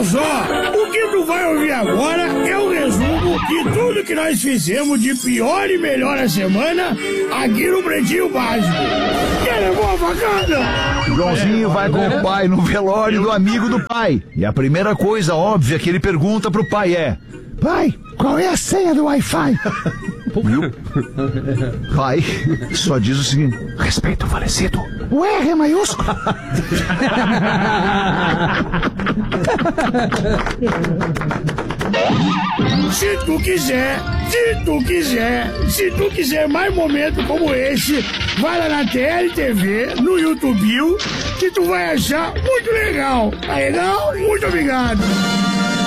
Olha só, o que tu vai ouvir agora é o resumo de tudo que nós fizemos de pior e melhor a semana aqui no Pretinho Básico. Quer levar a facada? Joãozinho vai com o pai no velório do amigo do pai. E a primeira coisa óbvia que ele pergunta pro pai é: pai, qual é a senha do Wi-Fi? Viu? Pai só diz o seguinte: respeita o falecido. O R é maiúsculo. Se tu quiser mais momentos como esse, vai lá na TLTV, no YouTube, que tu vai achar muito legal. Tá legal? Muito obrigado.